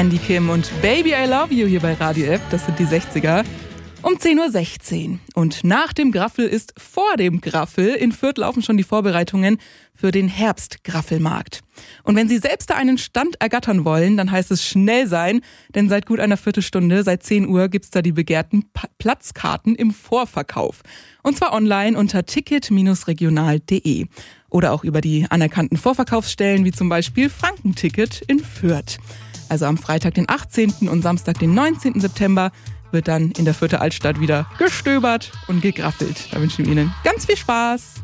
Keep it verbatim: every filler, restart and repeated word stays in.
Andy Kim und Baby I Love You hier bei Radio F, das sind die sechziger. Um zehn Uhr sechzehn. Und nach dem Graffel ist vor dem Graffel. In Fürth laufen schon die Vorbereitungen für den Herbstgraffelmarkt. Und wenn Sie selbst da einen Stand ergattern wollen, dann heißt es schnell sein, denn seit gut einer Viertelstunde, seit zehn Uhr, gibt's da die begehrten Pa- Platzkarten im Vorverkauf. Und zwar online unter ticket regional punkt de oder auch über die anerkannten Vorverkaufsstellen, wie zum Beispiel Frankenticket in Fürth. Also am Freitag, den achtzehnten und Samstag, den neunzehnten September, wird dann in der Fürther Altstadt wieder gestöbert und gegraffelt. Da wünschen wir Ihnen ganz viel Spaß.